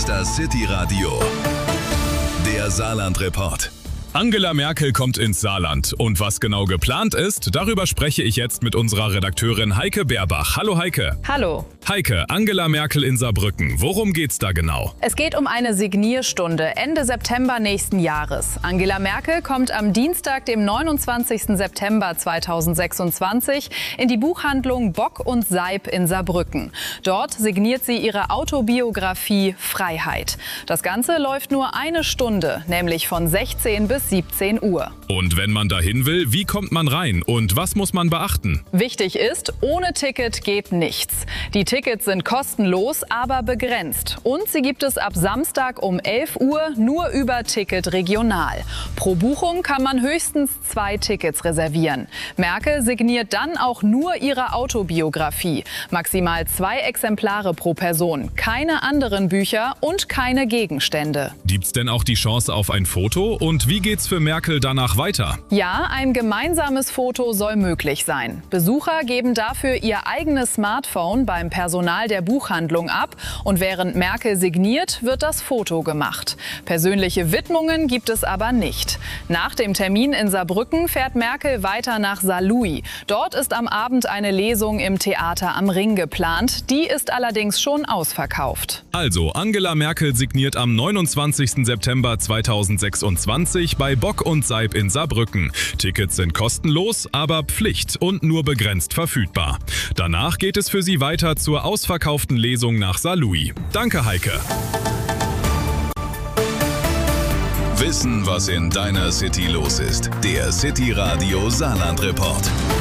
ist das City-Radio, der Saarland-Report. Angela Merkel kommt ins Saarland. Und was genau geplant ist, darüber spreche ich jetzt mit unserer Redakteurin Heike Beerbach. Hallo Heike. Hallo. Heike, Angela Merkel in Saarbrücken. Worum geht's da genau? Es geht um eine Signierstunde Ende September nächsten Jahres. Angela Merkel kommt am Dienstag, dem 29. September 2026, in die Buchhandlung Bock und Seib in Saarbrücken. Dort signiert sie ihre Autobiografie Freiheit. Das Ganze läuft nur eine Stunde, nämlich von 16 bis 17 Uhr. Und wenn man dahin will, wie kommt man rein und was muss man beachten? Wichtig ist, ohne Ticket geht nichts. Die Tickets sind kostenlos, aber begrenzt. Und sie gibt es ab Samstag um 11 Uhr nur über Ticket regional. Pro Buchung kann man höchstens 2 Tickets reservieren. Merkel signiert dann auch nur ihre Autobiografie. Maximal 2 Exemplare pro Person. Keine anderen Bücher und keine Gegenstände. Gibt's denn auch die Chance auf ein Foto? Und wie geht's für Merkel danach weiter? Ja, ein gemeinsames Foto soll möglich sein. Besucher geben dafür ihr eigenes Smartphone beim Personal der Buchhandlung ab und während Merkel signiert, wird das Foto gemacht. Persönliche Widmungen gibt es aber nicht. Nach dem Termin in Saarbrücken fährt Merkel weiter nach Saarlouis. Dort ist am Abend eine Lesung im Theater am Ring geplant. Die ist allerdings schon ausverkauft. Also, Angela Merkel signiert am 29. September 2026 bei Bock und Seib in Saarbrücken. Tickets sind kostenlos, aber Pflicht und nur begrenzt verfügbar. Danach geht es für sie weiter zur ausverkauften Lesung nach Saarlouis. Danke, Heike. Wissen, was in deiner City los ist. Der City-Radio Saarland-Report.